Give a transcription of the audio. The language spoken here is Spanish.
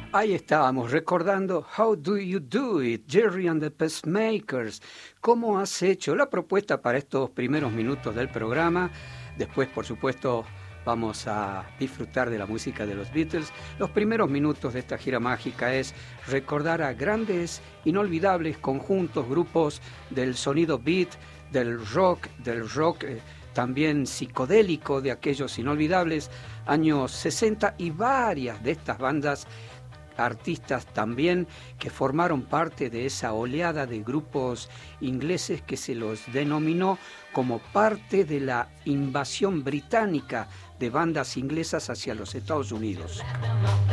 Ahí estábamos recordando How Do You Do It, Jerry and the Pacemakers. ¿Cómo has hecho? La propuesta para estos primeros minutos del programa. Después, por supuesto, vamos a disfrutar de la música de los Beatles. Los primeros minutos de esta gira mágica es recordar a grandes, inolvidables conjuntos, grupos del sonido beat, del rock también psicodélico, de aquellos inolvidables años 60, y varias de estas bandas, artistas también que formaron parte de esa oleada de grupos ingleses que se los denominó como parte de la invasión británica de bandas inglesas hacia los Estados Unidos.